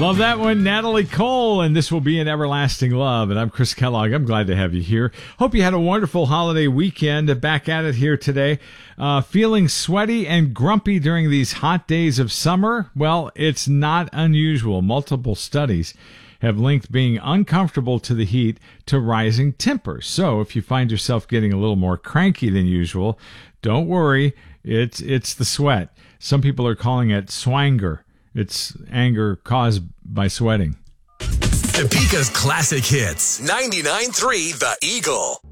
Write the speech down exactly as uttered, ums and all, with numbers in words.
Love that one, Natalie Cole, and This Will Be an Everlasting Love. And I'm Chris Kellogg. I'm glad to have you here. Hope you had a wonderful holiday weekend. Back at it here today. Uh, feeling sweaty and grumpy during these hot days of summer? Well, it's not unusual. Multiple studies have linked being uncomfortable to the heat to rising tempers. So if you find yourself getting a little more cranky than usual, don't worry. It's, it's the sweat. Some people are calling it swanger. It's anger caused by sweating. Topeka's classic hits. ninety-nine point three The Eagle.